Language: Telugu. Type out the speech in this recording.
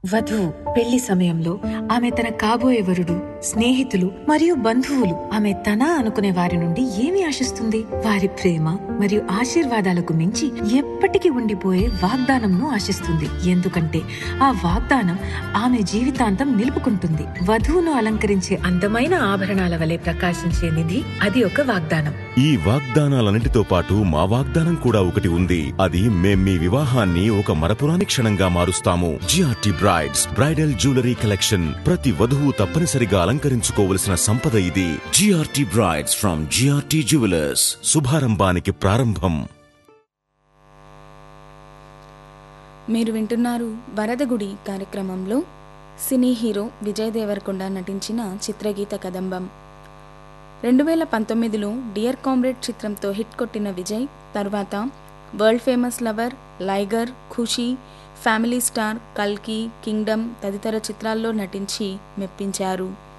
వధువు పెళ్లి సమయంలో ఆమె తన కాబోయే వరుడు, స్నేహితులు మరియు బంధువులు ఆమె తన అనుకునే వారి నుండి ఏమి ఆశిస్తుంది? వారి ప్రేమ మరియు ఆశీర్వాదాలకు మించి ఎప్పటికీ ఉండిపోయే వాగ్దానంను ఆశిస్తుంది. ఎందుకంటే ఆ వాగ్దానం ఆమె జీవితాంతం నిలుపుకుంటుంది. వధువును అలంకరించే అందమైన ఆభరణాల వలె ప్రకాశించే నిధి అది ఒక వాగ్దానం. ఈ వాగ్దానాలన్నిటితో పాటు మా వాగ్దానం కూడా ఒకటి ఉంది. అది మేం మీ వివాహాన్ని ఒక మరపురాని క్షణంగా మారుస్తాము. GRT brides bridal jewellery collection. ప్రతి వధువు తప్పనిసరిగా అలంకరించుకోవలసిన సంపద ఇది. GRT brides from GRT jewellers. శుభారంభానికి ప్రారంభం. మీరు వింటున్నారు వరదగుడి కార్యక్రమంలో సినీ హీరో విజయ్ దేవరకొండ నటించిన చిత్రగీత కదంబం. 2019లో డియర్ కామ్రేడ్ చిత్రంతో హిట్ కొట్టిన విజయ్ తరువాత వరల్డ్ ఫేమస్ లవర్, లైగర్, ఖుషీ, ఫ్యామిలీ స్టార్, కల్కి, కింగ్డమ్ తదితర చిత్రాల్లో నటించి మెప్పించారు.